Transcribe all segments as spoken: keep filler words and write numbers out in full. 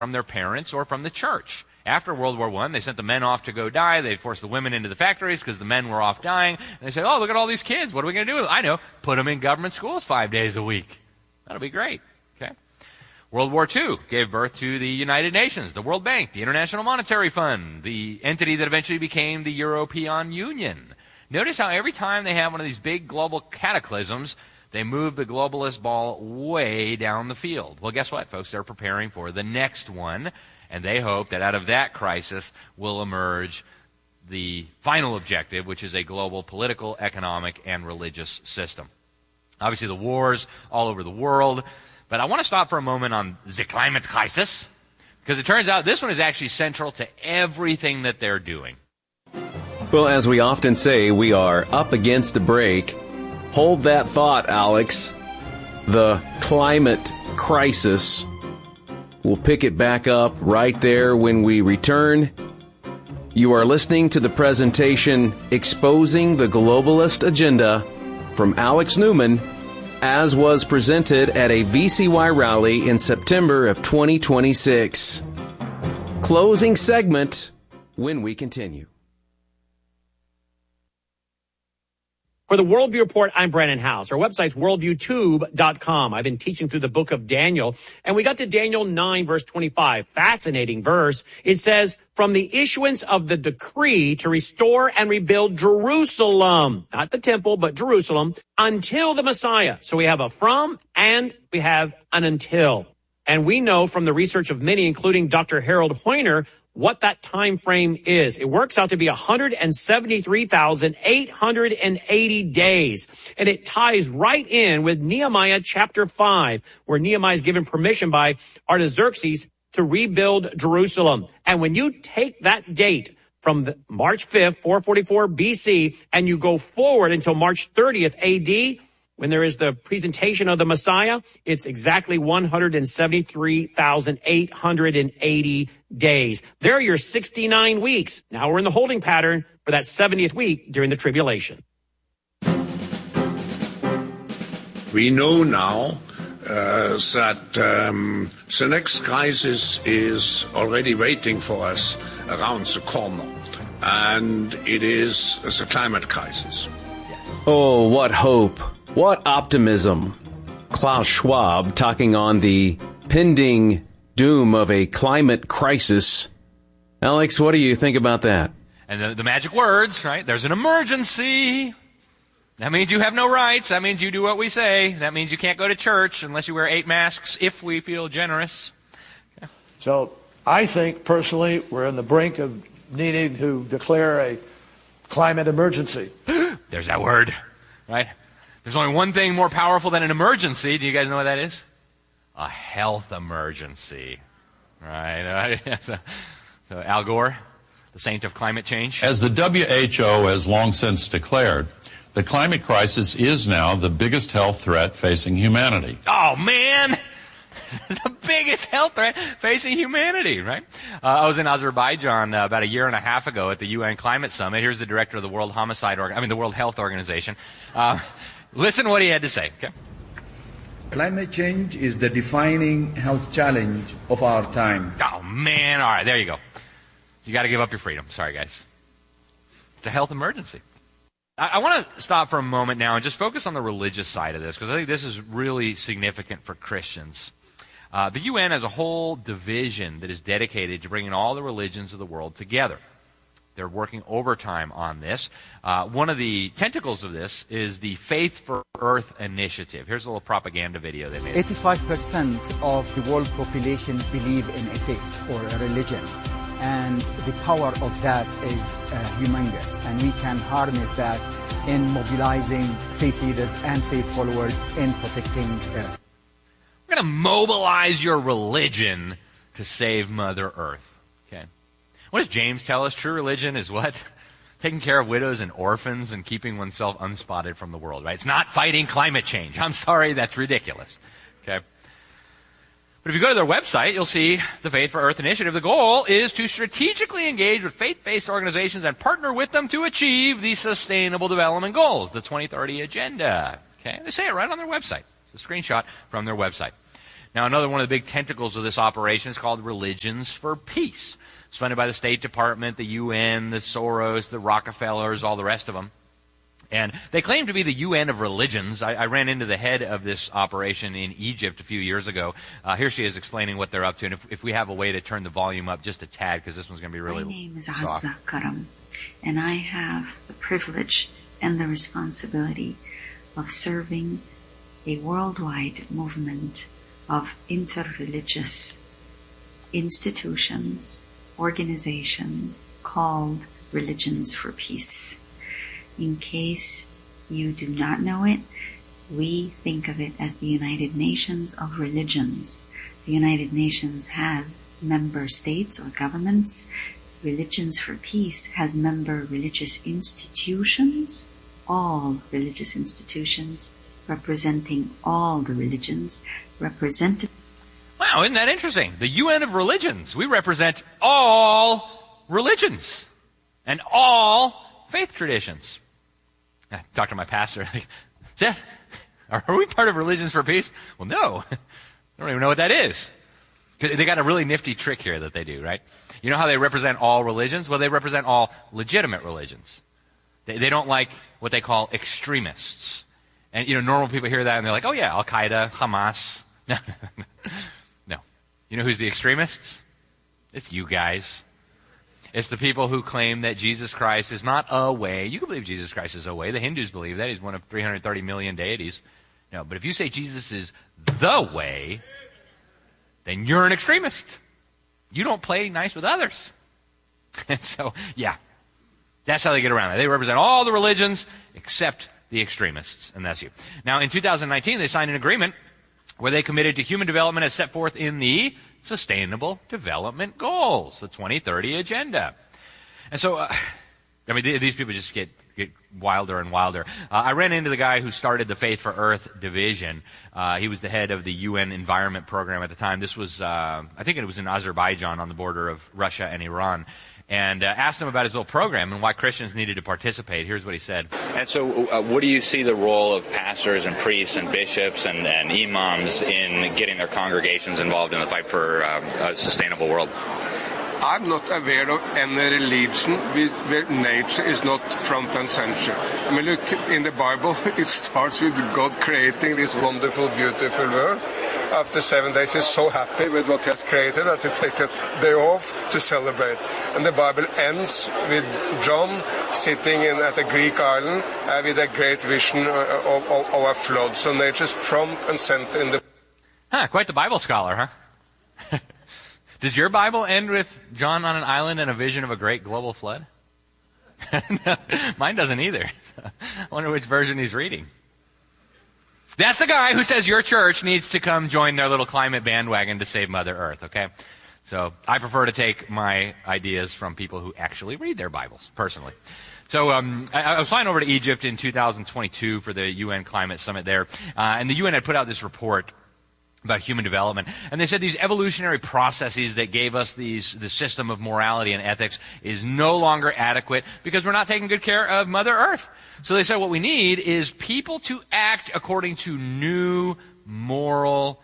from their parents or from the church. After World War One, they sent the men off to go die. They forced the women into the factories because the men were off dying. And they said, oh, look at all these kids. What are we going to do with them? I know. Put them in government schools five days a week. That'll be great. Okay. World War Two gave birth to the United Nations, the World Bank, the International Monetary Fund, the entity that eventually became the European Union. Notice how every time they have one of these big global cataclysms, they move the globalist ball way down the field. Well, guess what, folks? They're preparing for the next one, and they hope that out of that crisis will emerge the final objective, which is a global political, economic, and religious system. Obviously, the wars all over the world. But I want to stop for a moment on the climate crisis, because it turns out this one is actually central to everything that they're doing. Well, as we often say, we are up against the break. Hold that thought, Alex. The climate crisis. We'll pick it back up right there when we return. You are listening to the presentation Exposing the Globalist Agenda from Alex Newman, as was presented at a V C Y rally in September of twenty twenty-six. Closing segment when we continue. For the Worldview Report, I'm Brandon House. Our website's worldview tube dot com. I've been teaching through the book of Daniel, and we got to Daniel nine, verse twenty-five. Fascinating verse. It says, from the issuance of the decree to restore and rebuild Jerusalem, not the temple, but Jerusalem, until the Messiah. So we have a from and we have an until. And we know from the research of many, including Doctor Harold Hoyner, what that time frame is. It works out to be one hundred seventy-three thousand eight hundred eighty days. And it ties right in with Nehemiah chapter five, where Nehemiah is given permission by Artaxerxes to rebuild Jerusalem. And when you take that date from the March fifth, four forty-four B C, and you go forward until March thirtieth A D, when there is the presentation of the Messiah, it's exactly one hundred seventy-three thousand eight hundred eighty days. There are your sixty-nine weeks. Now we're in the holding pattern for that seventieth week during the tribulation. We know now uh, that um, the next crisis is already waiting for us around the corner, and it is the climate crisis. Oh, what hope. What optimism. Klaus Schwab talking on the pending doom of a climate crisis. Alex, what do you think about that? And the, the magic words, right? There's an emergency. That means you have no rights. That means you do what we say. That means you can't go to church unless you wear eight masks if we feel generous. Yeah. So I think, personally, we're on the brink of needing to declare a climate emergency. There's that word, right? There's only one thing more powerful than an emergency. Do you guys know what that is? A health emergency, right? so, so Al Gore, the saint of climate change. As the W H O has long since declared, the climate crisis is now the biggest health threat facing humanity. Oh, man! The biggest health threat facing humanity, right? Uh, I was in Azerbaijan uh, about a year and a half ago at the U N Climate Summit. Here's the director of the World Homicide, Org- I mean the World Health Organization. Uh, listen to what he had to say. Okay. Climate change is the defining health challenge of our time. Oh man! All right, there you go. You got to give up your freedom. Sorry, guys. It's a health emergency. I, I want to stop for a moment now and just focus on the religious side of this, because I think this is really significant for Christians. Uh, the U N has a whole division that is dedicated to bringing all the religions of the world together. They're working overtime on this. Uh, one of the tentacles of this is the Faith for Earth initiative. Here's a little propaganda video they made. eighty-five percent of the world population believe in a faith or a religion. And the power of that is uh, humongous. And we can harness that in mobilizing faith leaders and faith followers in protecting Earth. We're going to mobilize your religion to save Mother Earth. Okay. What does James tell us? True religion is what? Taking care of widows and orphans and keeping oneself unspotted from the world, right? It's not fighting climate change. I'm sorry, that's ridiculous. Okay. But if you go to their website, you'll see the Faith for Earth initiative. The goal is to strategically engage with faith-based organizations and partner with them to achieve the Sustainable Development Goals, the twenty thirty Agenda. Okay. They say it right on their website. It's a screenshot from their website. Now, another one of the big tentacles of this operation is called Religions for Peace. It's funded by the State Department, the U N, the Soros, the Rockefellers, all the rest of them. And they claim to be the U N of religions. I, I ran into the head of this operation in Egypt a few years ago. Uh, here she is explaining what they're up to. And if, if we have a way to turn the volume up just a tad, because this one's going to be really soft. My name is Azza Karam, and I have the privilege and the responsibility of serving a worldwide movement of interreligious institutions, organizations called Religions for Peace. In case you do not know it, we think of it as the United Nations of Religions. The United Nations has member states or governments. Religions for Peace has member religious institutions, all religious institutions, representing all the religions, represented. Wow, isn't that interesting? The U N of religions. We represent all religions and all faith traditions. I talked to my pastor, like, Seth, are we part of Religions for Peace? Well, no. I don't even know what that is. They got a really nifty trick here that they do, right? You know how they represent all religions? Well, they represent all legitimate religions. They, they don't like what they call extremists. And, you know, normal people hear that and they're like, oh yeah, Al-Qaeda, Hamas. No, no. You know who's the extremists? It's you guys. It's the people who claim that Jesus Christ is not a way. You can believe Jesus Christ is a way. The Hindus believe that. He's one of three hundred thirty million deities. No, but if you say Jesus is the way, then you're an extremist. You don't play nice with others. And so, yeah, that's how they get around it. They represent all the religions except the extremists, and that's you. Now, in two thousand nineteen, they signed an agreement where they committed to human development as set forth in the Sustainable Development Goals, the twenty thirty Agenda. And so, uh, I mean, these people just get, get wilder and wilder. Uh, I ran into the guy who started the Faith for Earth division. Uh, he was the head of the U N Environment Program at the time. This was, uh, I think it was in Azerbaijan on the border of Russia and Iran. And uh, asked him about his little program and why Christians needed to participate. Here's what he said. And so uh, what do you see the role of pastors and priests and bishops and, and imams in getting their congregations involved in the fight for uh, a sustainable world? I'm not aware of any religion where nature is not front and center. I mean, look, in the Bible, it starts with God creating this wonderful, beautiful world. After seven days, he's so happy with what he has created that he takes a day off to celebrate. And the Bible ends with John sitting in, at a Greek island uh, with a great vision of, of, of a flood. So nature's front and center in the... Huh, quite the Bible scholar, huh? Does your Bible end with John on an island and a vision of a great global flood? No, mine doesn't either. I wonder which version he's reading. That's the guy who says your church needs to come join their little climate bandwagon to save Mother Earth, okay? So I prefer to take my ideas from people who actually read their Bibles, personally. So um, I, I was flying over to Egypt in two thousand twenty-two for the U N Climate Summit there, uh, and the U N had put out this report about human development. And they said these evolutionary processes that gave us these the system of morality and ethics is no longer adequate because we're not taking good care of Mother Earth. So they said what we need is people to act according to new moral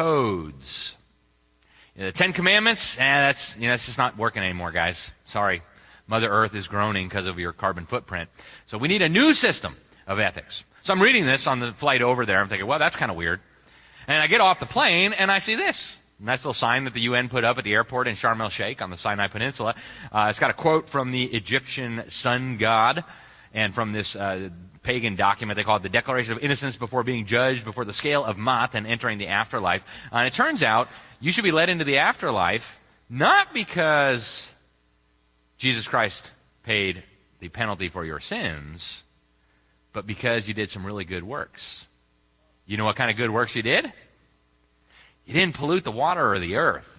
codes. You know, the Ten Commandments, eh, that's, you know, that's just not working anymore, guys. Sorry. Mother Earth is groaning because of your carbon footprint. So we need a new system of ethics. So I'm reading this on the flight over there. I'm thinking, well, that's kind of weird. And I get off the plane, and I see this. Nice little sign that the U N put up at the airport in Sharm el-Sheikh on the Sinai Peninsula. Uh, it's got a quote from the Egyptian sun god, and from this uh, pagan document they call it the Declaration of Innocence before being judged before the scale of Maat and entering the afterlife. Uh, and it turns out you should be led into the afterlife not because Jesus Christ paid the penalty for your sins, but because you did some really good works. You know what kind of good works you did? You didn't pollute the water or the earth.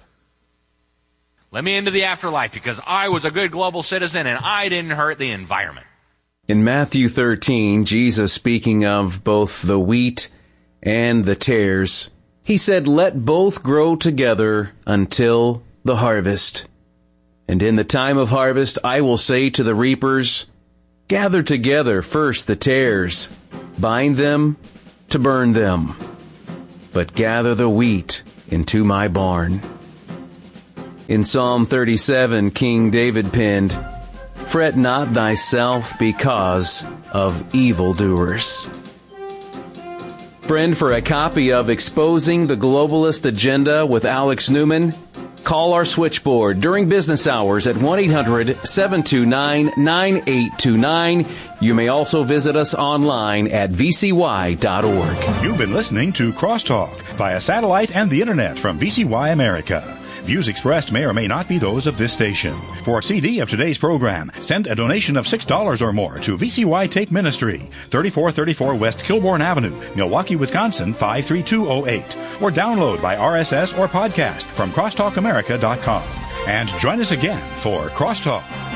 Let me into the afterlife because I was a good global citizen and I didn't hurt the environment. In Matthew thirteen, Jesus speaking of both the wheat and the tares, he said, "Let both grow together until the harvest. And in the time of harvest I will say to the reapers, gather together first the tares, bind them to burn them, but gather the wheat into my barn. In Psalm thirty-seven, King David penned, "Fret not thyself because of evildoers." Friend, for a copy of Exposing the Globalist Agenda with Alex Newman, call our switchboard during business hours at one eight hundred seven two nine nine eight two nine. You may also visit us online at v c y dot org. You've been listening to Crosstalk via satellite and the internet from V C Y America. Views expressed may or may not be those of this station. For a C D of today's program, send a donation of six dollars or more to V C Y Take Ministry, thirty-four thirty-four West Kilbourne Avenue, Milwaukee, Wisconsin, five three two zero eight. Or download by R S S or podcast from crosstalk america dot com. And join us again for Crosstalk.